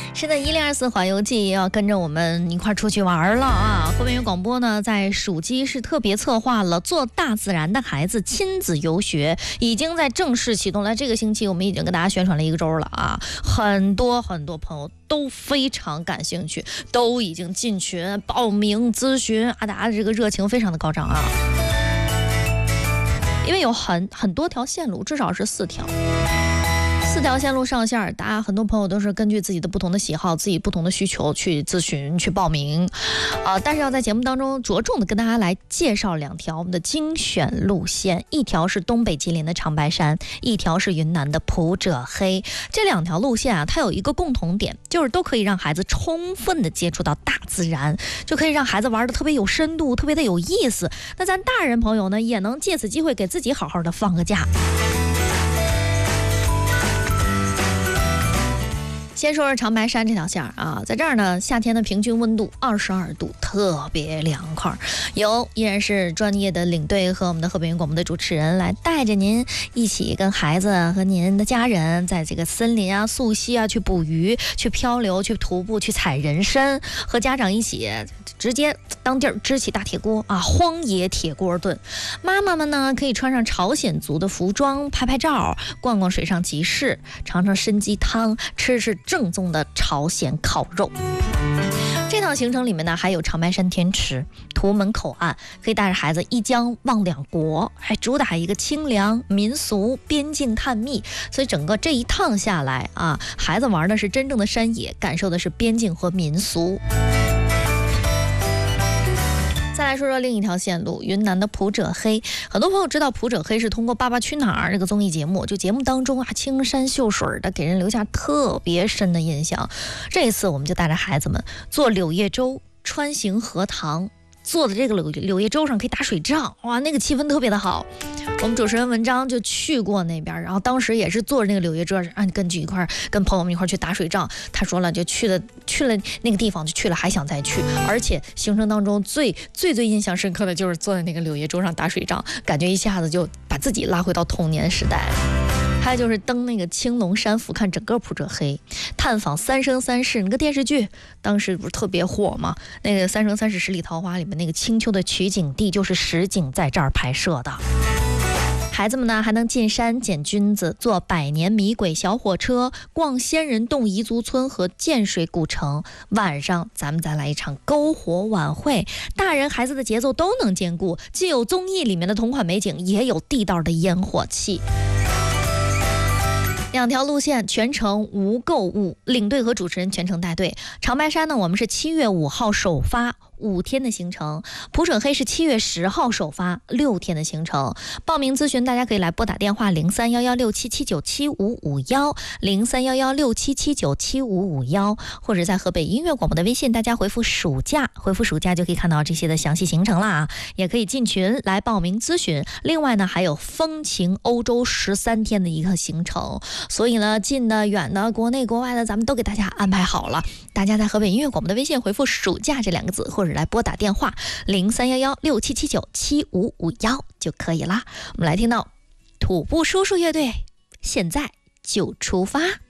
是的，1024环游记要跟着我们一块出去玩了啊！河北云广播呢，在暑期是特别策划了做大自然的孩子亲子游学，已经在正式启动了。这个星期我们已经跟大家宣传了1个周了啊，很多朋友都非常感兴趣，都已经进群报名咨询啊，大家这个热情非常的高涨啊！因为有很多条线路，至少是4条。4条线路上线，大家很多朋友都是根据自己的不同的喜好、自己不同的需求去咨询、去报名，但是要在节目当中着重的跟大家来介绍2条我们的精选路线，一条是东北吉林的长白山，一条是云南的普者黑。这2条路线啊，它有一个共同点，就是都可以让孩子充分的接触到大自然，就可以让孩子玩的特别有深度，特别的有意思。那咱大人朋友呢，也能借此机会给自己好好的放个假。先说说长白山这条线啊，在这儿呢，夏天的平均温度22度，特别凉快。依然是专业的领队和我们的河北云广播的主持人来带着您一起跟孩子和您的家人，在这个森林啊、溯溪啊去捕鱼、去漂流、去徒步、去采人参，和家长一起直接当地儿支起大铁锅啊，荒野铁锅炖。妈妈们呢，可以穿上朝鲜族的服装，拍照，逛逛水上集市，尝尝参鸡汤，吃正宗的朝鲜烤肉。这趟行程里面呢，还有长白山天池、图门口岸，可以带着孩子一江望2国，还主打一个清凉民俗边境探秘。所以整个这一趟下来啊，孩子玩的是真正的山野，感受的是边境和民俗。再来说说另一条线路，云南的普者黑。很多朋友知道普者黑是通过《爸爸去哪儿》这个综艺节目，就节目当中啊，青山秀水的，给人留下特别深的印象。这一次我们就带着孩子们坐柳叶舟穿行荷塘，坐的这个柳叶舟上可以打水仗，哇，那个气氛特别的好。我们主持人文章就去过那边，然后当时也是坐着那个柳叶舟，跟朋友们一块去打水仗。他说了，就去了那个地方，就去了还想再去，而且行程当中最印象深刻的就是坐在那个柳叶舟上打水仗，感觉一下子就把自己拉回到童年时代。还有就是登那个青龙山俯瞰整个普者黑，探访三生三世那个电视剧，当时不是特别火吗？那个《三生三世十里桃花》里面那个青丘的取景地就是实景在这儿拍摄的。孩子们呢还能进山捡菌子，坐百年米轨小火车，逛仙人洞彝族村和建水古城。晚上咱们再来一场篝火晚会，大人孩子的节奏都能兼顾，既有综艺里面的同款美景，也有地道的烟火气。2条路线全程无购物，领队和主持人全程带队。长白山呢，我们是7月5号首发，5天的行程；普者黑是7月10号首发，6天的行程。报名咨询大家可以来拨打电话031167797551 031167797551，或者在河北音乐广播的微信，大家回复暑假就可以看到这些的详细行程啦。也可以进群来报名咨询。另外呢，还有风情欧洲13天的一个行程。所以呢，近的远的国内国外的咱们都给大家安排好了，大家在河北音乐广播的微信回复暑假这2个字，或者来拨打电话031167797551就可以啦。我们来听到土步叔叔乐队，现在就出发。